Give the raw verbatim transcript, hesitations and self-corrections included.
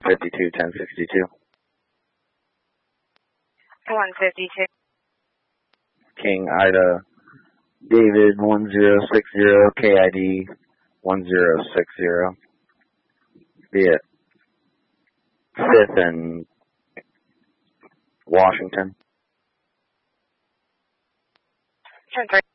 fifty-two, ten sixty-two. one fifty-two. King Ida, David one zero six zero, K I D one zero six zero. Be it fifth and Washington. ten three.